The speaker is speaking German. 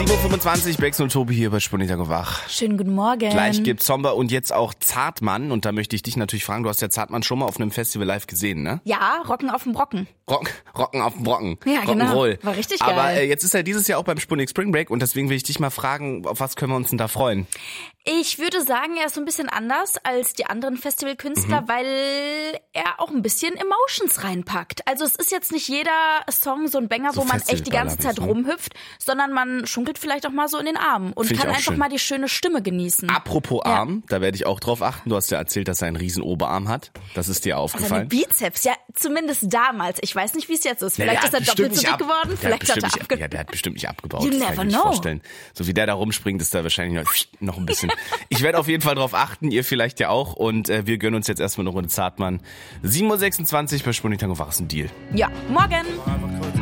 7.25 Uhr, Bex und Tobi hier bei Spuniger wach. Schönen guten Morgen. Gleich gibt's Zomba und jetzt auch Zartmann. Und da möchte ich dich natürlich fragen, du hast ja Zartmann schon mal auf einem Festival live gesehen, ne? Ja, Rocken auf dem Brocken. Rocken auf dem Brocken. Ja, genau. Rock'n'Roll. War richtig geil. Aber jetzt ist er dieses Jahr auch beim Spunig Spring Break und deswegen will ich dich mal fragen, auf was können wir uns denn da freuen? Ich würde sagen, er ist so ein bisschen anders als die anderen Festivalkünstler, weil er auch ein bisschen Emotions reinpackt. Also es ist jetzt nicht jeder Song so ein Banger, So wo man echt die ganze Zeit Festivalballabis, ne? rumhüpft, sondern man schunkelt vielleicht auch mal so in den Armen und Find ich kann auch einfach schön. mal die schöne Stimme genießen. Apropos Arm, da werde ich auch drauf achten. Du hast ja erzählt, dass er einen riesen Oberarm hat. Das ist dir Seine aufgefallen. Bizeps, ja, zumindest damals. Ich weiß nicht, wie es jetzt ist. Vielleicht ist er doppelt so dick geworden, vielleicht hat er abgenommen. Ja, der hat bestimmt nicht abgebaut. You das never kann ich mir nicht know. vorstellen. So wie der da rumspringt, ist da wahrscheinlich noch ein bisschen. Ich werde auf jeden Fall drauf achten, ihr vielleicht ja auch. Und wir gönnen uns jetzt erstmal eine Runde Zartmann. 7.26 Uhr bei Spunig Wach ist ein Deal. Ja, morgen.